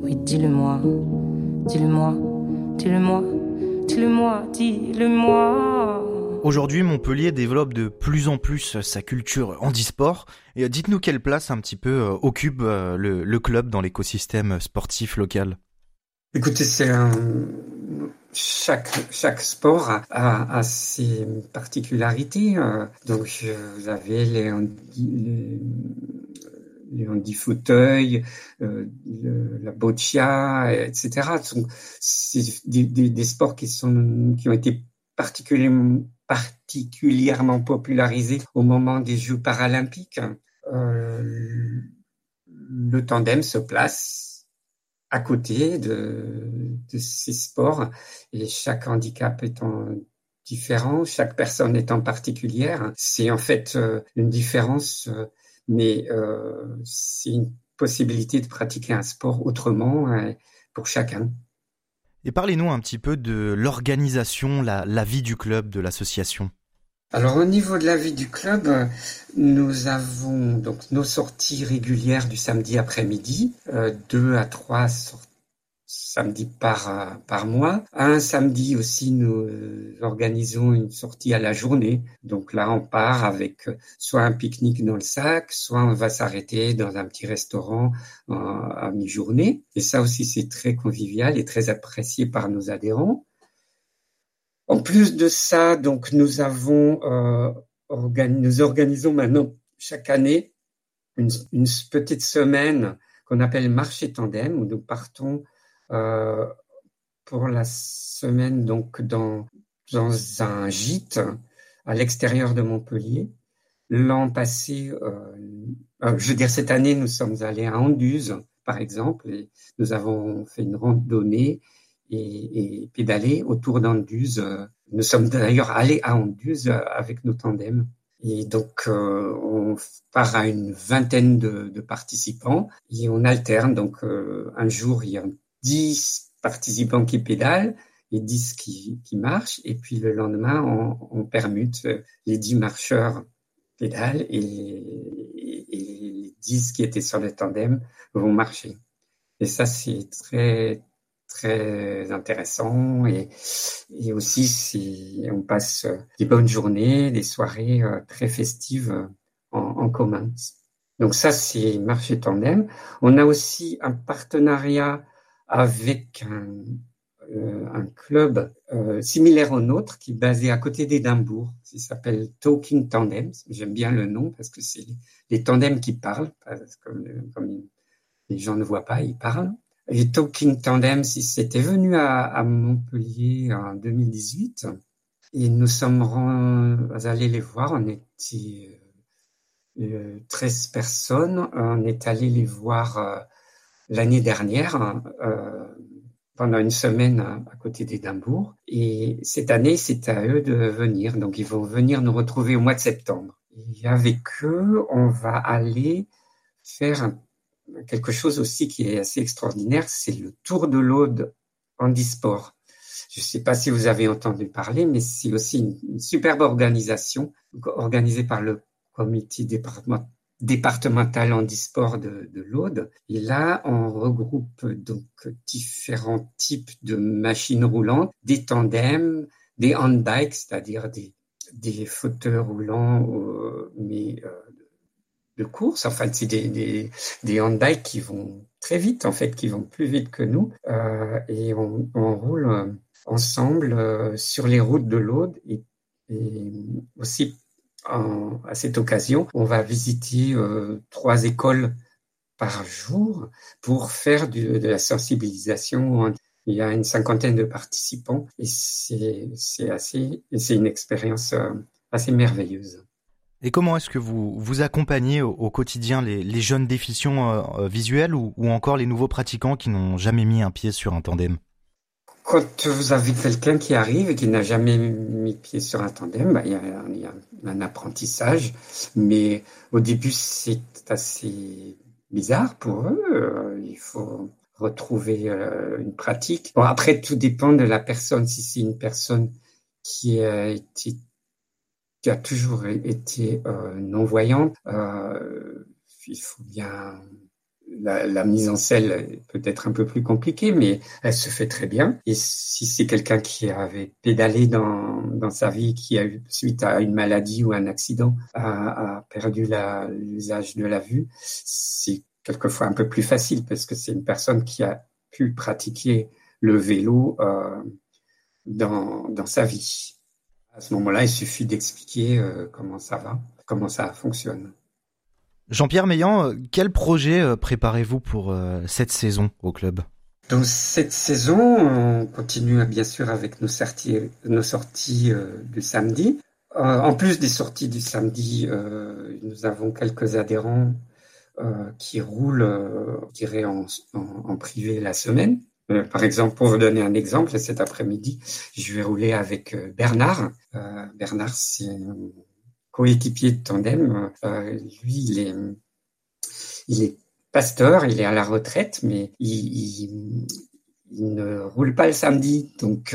Oui, dis-le-moi, dis-le-moi, dis-le-moi, dis-le-moi, dis-le-moi. Aujourd'hui, Montpellier développe de plus en plus sa culture handisport. Et dites-nous quelle place un petit peu occupe le club dans l'écosystème sportif local. Écoutez, chaque sport a ses particularités. Donc, vous avez les handi-fauteuils, la boccia, etc. C'est des sports qui ont été particulièrement popularisés au moment des Jeux paralympiques. Le tandem se place à côté de ces sports, et chaque handicap étant différent, chaque personne étant particulière, c'est en fait une différence, mais c'est une possibilité de pratiquer un sport autrement pour chacun. Et parlez-nous un petit peu de l'organisation, la vie du club, de l'association. Alors au niveau de la vie du club, nous avons donc nos sorties régulières du samedi après-midi, 2 à 3 samedis par mois. Un samedi aussi, nous organisons une sortie à la journée. Donc là, on part avec soit un pique-nique dans le sac, soit on va s'arrêter dans un petit restaurant à mi-journée. Et ça aussi, c'est très convivial et très apprécié par nos adhérents. En plus de ça, donc nous organisons maintenant chaque année une petite semaine qu'on appelle marché tandem, où nous partons pour la semaine donc dans un gîte à l'extérieur de Montpellier. L'an passé, je veux dire cette année, nous sommes allés à Anduze, par exemple, et nous avons fait une randonnée et pédalé autour d'Anduze. Nous sommes d'ailleurs allés à Anduze avec nos tandems. Et donc, on part à une vingtaine de participants et on alterne. Donc, un jour, il y a 10 participants qui pédalent et 10 qui marchent. Et puis, le lendemain, on permute les 10 marcheurs pédalent et les 10 qui étaient sur le tandem vont marcher. Et ça, c'est très, très intéressant. Et aussi, on passe des bonnes journées, des soirées très festives en commun. Donc ça, c'est Marché Tandem. On a aussi un partenariat avec un club similaire au nôtre qui est basé à côté d'Édimbourg. Il s'appelle Talking Tandems. J'aime bien le nom parce que c'est les tandems qui parlent. Comme les gens ne voient pas, ils parlent. Et Talking Tandems, ils s'étaient venus à Montpellier en 2018 et nous sommes allés les voir. On était 13 personnes. On est allé les voir l'année dernière pendant une semaine à côté d'Édimbourg. Et cette année, c'est à eux de venir. Donc, ils vont venir nous retrouver au mois de septembre. Et avec eux, on va aller faire quelque chose aussi qui est assez extraordinaire, c'est le Tour de l'Aude handisport. Je ne sais pas si vous avez entendu parler, mais c'est aussi une superbe organisation organisée par le comité départemental handisport de l'Aude. Et là, on regroupe donc différents types de machines roulantes, des tandems, des handbikes, c'est-à-dire des fauteuils roulants, mais de course. Enfin, c'est des handbikes qui vont très vite, en fait, qui vont plus vite que nous. Et on roule ensemble sur les routes de l'Aude. Et aussi, à cette occasion, on va visiter 3 écoles par jour pour faire de la sensibilisation. Il y a une cinquantaine de participants et c'est une expérience assez merveilleuse. Et comment est-ce que vous accompagnez au quotidien les jeunes déficients visuels ou encore les nouveaux pratiquants qui n'ont jamais mis un pied sur un tandem? Quand vous avez quelqu'un qui arrive et qui n'a jamais mis pied sur un tandem, il y a un apprentissage, mais au début c'est assez bizarre pour eux. Il faut retrouver une pratique. Bon, après, tout dépend de la personne. Si c'est une personne qui a toujours été non-voyante, il faut bien la mise en selle peut être un peu plus compliquée, mais elle se fait très bien. Et si c'est quelqu'un qui avait pédalé dans sa vie, qui a eu, suite à une maladie ou un accident, a perdu l'usage de la vue, c'est quelquefois un peu plus facile parce que c'est une personne qui a pu pratiquer le vélo dans sa vie. À ce moment-là, il suffit d'expliquer comment ça va, comment ça fonctionne. Jean-Pierre Meillan, quel projet préparez-vous pour cette saison au club ? Dans cette saison, on continue bien sûr avec nos sorties du samedi. En plus des sorties du samedi, nous avons quelques adhérents qui roulent, je dirais, en privé la semaine. Par exemple, pour vous donner un exemple, cet après-midi, je vais rouler avec Bernard. Bernard, c'est un coéquipier de tandem. Lui, il est pasteur, il est à la retraite, mais il ne roule pas le samedi. Donc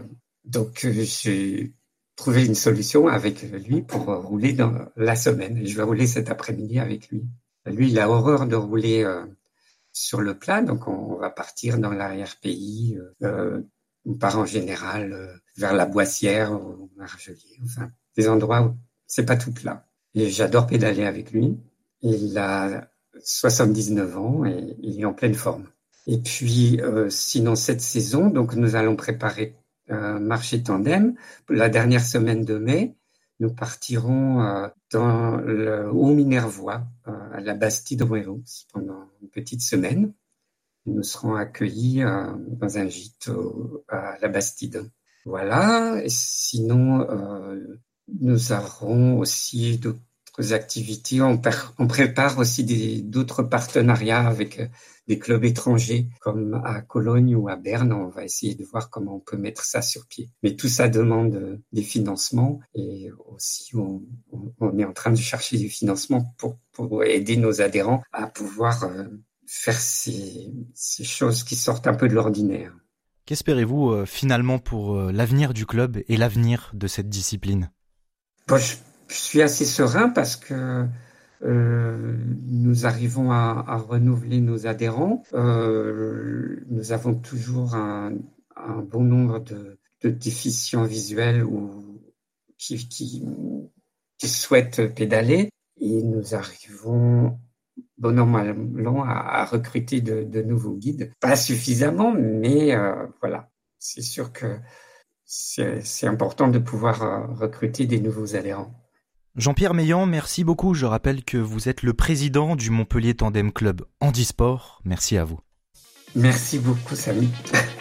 j'ai trouvé une solution avec lui pour rouler dans la semaine. Je vais rouler cet après-midi avec lui. Lui, il a horreur de rouler sur le plat, donc on va partir dans l'arrière-pays. On part en général vers la Boissière ou Marjelier, enfin des endroits où c'est pas tout plat. Et j'adore pédaler avec lui. Il a 79 ans et il est en pleine forme. Et puis, sinon, cette saison, donc nous allons préparer marché tandem. La dernière semaine de mai, nous partirons dans le Haut-Minervois, à la Bastide-Rouerou, pendant une petite semaine. Nous serons accueillis dans un gîte à la Bastide. Voilà. Et sinon, nous aurons aussi d'autres activités. On prépare aussi d'autres partenariats avec des clubs étrangers comme à Cologne ou à Berne. On va essayer de voir comment on peut mettre ça sur pied. Mais tout ça demande des financements et aussi on est en train de chercher des financements pour aider nos adhérents à pouvoir faire ces choses qui sortent un peu de l'ordinaire. Qu'espérez-vous finalement pour l'avenir du club et l'avenir de cette discipline ? Bon, je suis assez serein parce que nous arrivons à renouveler nos adhérents. Nous avons toujours un bon nombre de déficients visuels ou qui souhaitent pédaler et nous arrivons bon normalement à recruter de nouveaux guides. Pas suffisamment, mais voilà. C'est sûr que c'est important de pouvoir recruter des nouveaux adhérents. Jean-Pierre Meillan, merci beaucoup. Je rappelle que vous êtes le président du Montpellier Tandem Club Handisport. Merci à vous. Merci beaucoup, Samy.